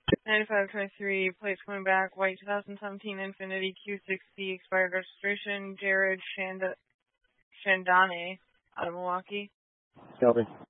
9523, plates coming back, white 2017 Infiniti Q60, expired registration, Jared Chandane out of Milwaukee. Copy.